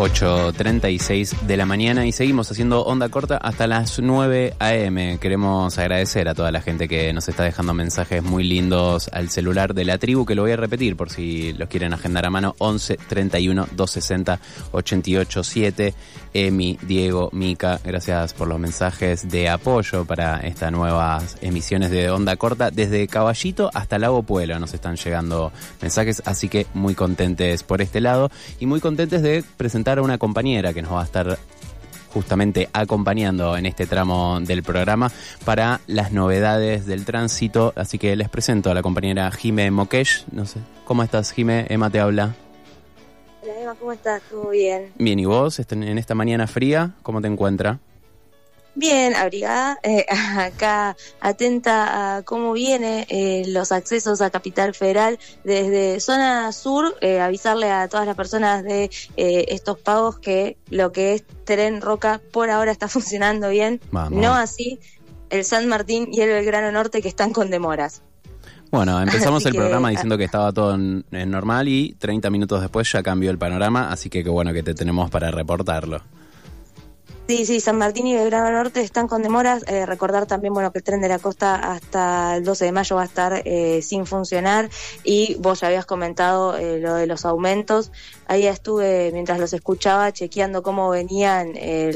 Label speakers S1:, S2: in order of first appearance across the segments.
S1: 8:36 de la mañana y seguimos haciendo onda corta hasta las 9 a.m. Queremos agradecer a toda la gente que nos está dejando mensajes muy lindos al celular de la tribu, que lo voy a repetir por si los quieren agendar a mano: 11 31 260 887. Emi, Diego, Mica, gracias por los mensajes de apoyo para estas nuevas emisiones de onda corta. Desde Caballito hasta Lago Pueblo nos están llegando mensajes, así que muy contentes por este lado y muy contentes de presentar a una compañera que nos va a estar justamente acompañando en este tramo del programa para las novedades del tránsito. Así que les presento a la compañera Jime Mokesh. No sé, ¿cómo estás, Jime? Emma te habla.
S2: Hola Emma, ¿cómo estás? ¿Todo bien?
S1: Bien, ¿y vos en esta mañana fría? ¿Cómo te encuentras?
S2: Bien, abrigada, acá atenta a cómo viene los accesos a Capital Federal desde zona sur, avisarle a todas las personas de estos pagos que lo que es Tren Roca por ahora está funcionando bien. Vamos. No así el San Martín y el Belgrano Norte, que están con demoras.
S1: Bueno, empezamos el programa diciendo que estaba todo en normal y 30 minutos después ya cambió el panorama, así que qué bueno que te tenemos para reportarlo.
S2: Sí, San Martín y Belgrano Norte están con demoras. Recordar también, que el tren de la costa hasta el 12 de mayo va a estar sin funcionar, y vos ya habías comentado lo de los aumentos. Ahí estuve, mientras los escuchaba, chequeando cómo venían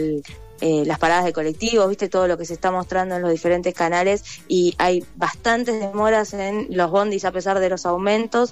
S2: las paradas de colectivos, viste todo lo que se está mostrando en los diferentes canales, y hay bastantes demoras en los bondis a pesar de los aumentos,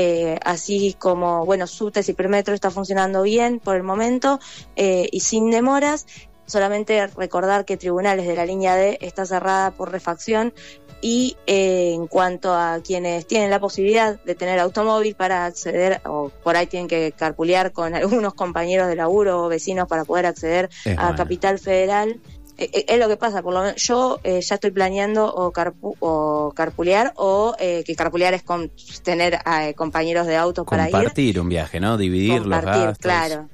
S2: así como, subtes y Hipermetro está funcionando bien por el momento, y sin demoras. Solamente recordar que Tribunales de la línea D está cerrada por refacción, y en cuanto a quienes tienen la posibilidad de tener automóvil para acceder, o por ahí tienen que carpoolear con algunos compañeros de laburo o vecinos para poder acceder a Capital Federal, es lo que pasa. Por lo menos yo ya estoy planeando o carpoolear, o que carpoolear es tener compañeros de autos para ir.
S1: Compartir un viaje, ¿no? Dividir los gastos.
S2: Claro.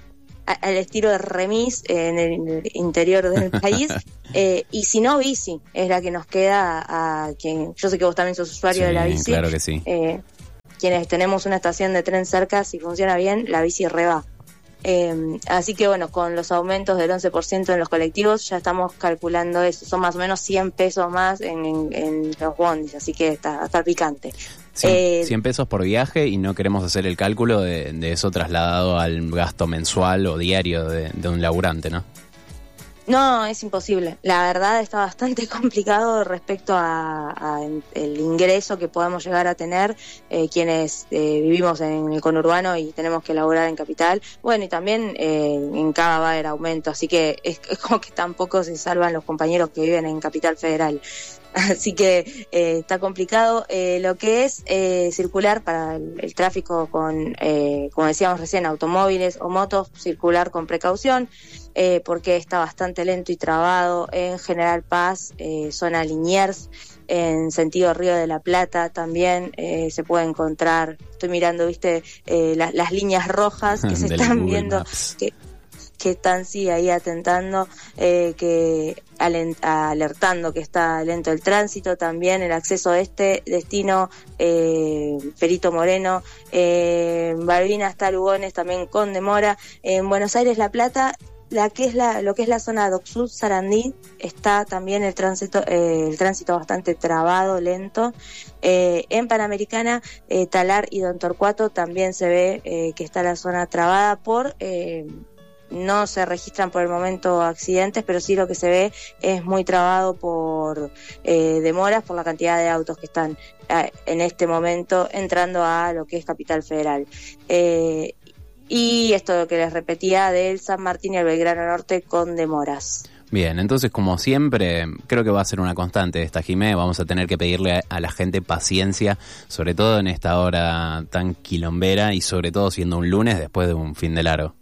S2: Al estilo de remis en el interior del país, y si no, bici es la que nos queda a quien, yo sé que vos también sos usuario de la bici.
S1: Claro que sí.
S2: Quienes tenemos una estación de tren cerca, si funciona bien, la bici reba. Así que con los aumentos del 11% en los colectivos ya estamos calculando eso, son más o menos 100 pesos más en los bondis, así que está picante.
S1: 100 pesos por viaje, y no queremos hacer el cálculo de eso trasladado al gasto mensual o diario de un laburante, ¿no?
S2: No, es imposible. La verdad está bastante complicado respecto a el ingreso que podamos llegar a tener quienes vivimos en el conurbano y tenemos que laburar en capital. Y también en Cava va a haber aumento, así que es como que tampoco se salvan los compañeros que viven en Capital Federal. Así que está complicado lo que es circular para el tráfico con, como decíamos recién, automóviles o motos, circular con precaución, porque está bastante lento y trabado en General Paz, zona Liniers, en sentido Río de la Plata también se puede encontrar. Estoy mirando, las líneas rojas que se están viendo, que están ahí atentando, alertando que está lento el tránsito. También el acceso a este destino, Perito Moreno, Balbina hasta Lugones también con demora. En Buenos Aires, La Plata, lo que es la zona de Oxud, Sarandí, está también el tránsito bastante trabado, lento. En Panamericana, Talar y Don Torcuato también se ve que está la zona trabada por... no se registran por el momento accidentes, pero sí lo que se ve es muy trabado por demoras, por la cantidad de autos que están en este momento entrando a lo que es Capital Federal. Y esto que les repetía del San Martín y el Belgrano Norte con demoras.
S1: Bien, entonces, como siempre, creo que va a ser una constante esta, Jimé. Vamos a tener que pedirle a la gente paciencia, sobre todo en esta hora tan quilombera y sobre todo siendo un lunes después de un fin de largo.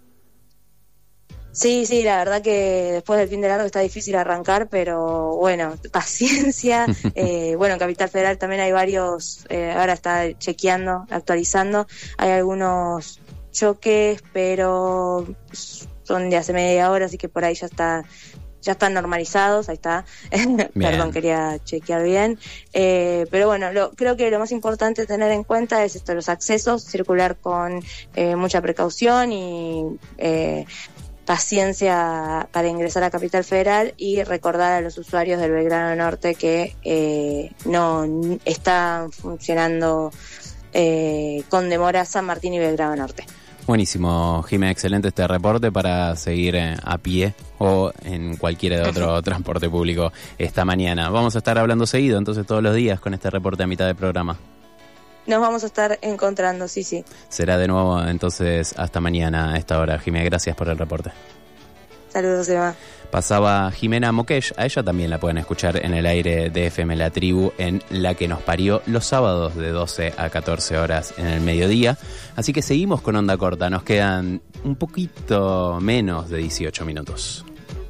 S2: Sí, la verdad que después del fin de largo está difícil arrancar, pero paciencia. En Capital Federal también hay varios, ahora está chequeando, actualizando, hay algunos choques, pero son de hace media hora, así que por ahí ya está ya están normalizados, ahí está. Perdón, quería chequear bien. Pero bueno, creo que lo más importante tener en cuenta es esto, los accesos, circular con mucha precaución y paciencia para ingresar a Capital Federal, y recordar a los usuarios del Belgrano Norte que no están funcionando con demora San Martín y Belgrano Norte.
S1: Buenísimo, Jimé, excelente este reporte para seguir a pie o en cualquier otro transporte público esta mañana. Vamos a estar hablando seguido, entonces, todos los días con este reporte a mitad de programa.
S2: Nos vamos a estar encontrando, sí.
S1: Será de nuevo, entonces, hasta mañana a esta hora. Jimé, gracias por el reporte.
S2: Saludos, Eva.
S1: Pasaba Jimena Mokesh, a ella también la pueden escuchar en el aire de FM La Tribu, en La que nos parió, los sábados de 12 a 14 horas en el mediodía. Así que seguimos con Onda Corta, nos quedan un poquito menos de 18 minutos.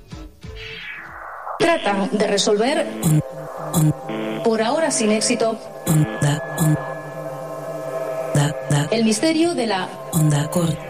S3: Tratan de resolver, por ahora sin éxito, el misterio de la Onda Corta.